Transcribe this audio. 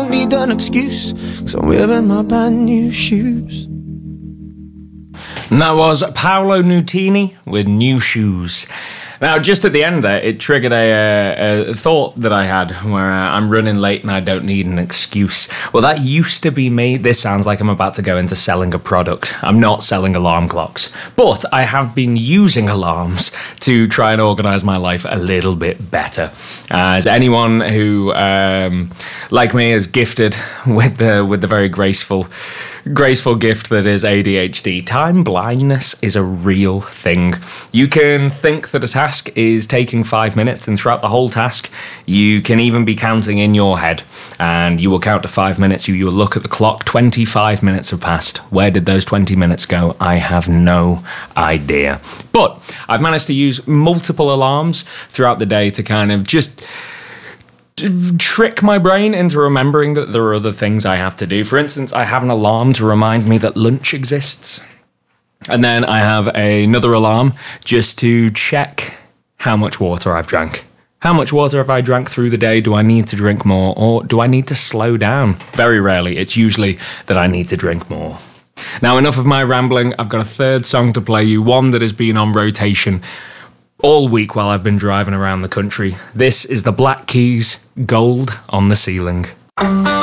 don't need an excuse, 'cause I'm wearing my brand new shoes. And that was Paolo Nutini with New Shoes. Now, just at the end there, it triggered a thought that I had where I'm running late and I don't need an excuse. Well, that used to be me. This sounds like I'm about to go into selling a product. I'm not selling alarm clocks, but I have been using alarms to try and organise my life a little bit better. As anyone who, like me, is gifted with the very graceful gift that is ADHD, time blindness is a real thing. You can think that a task is taking 5 minutes, and throughout the whole task, you can even be counting in your head, and you will count to 5 minutes, you will look at the clock, 25 minutes have passed. Where did those 20 minutes go? I have no idea. But I've managed to use multiple alarms throughout the day to kind of just trick my brain into remembering that there are other things I have to do. For instance, I have an alarm to remind me that lunch exists. And then I have another alarm just to check how much water I've drank. How much water have I drank through the day? Do I need to drink more, or do I need to slow down? Very rarely. It's usually that I need to drink more. Now, enough of my rambling. I've got a third song to play you, one that has been on rotation all week while I've been driving around the country. This is the Black Keys, Gold on the Ceiling.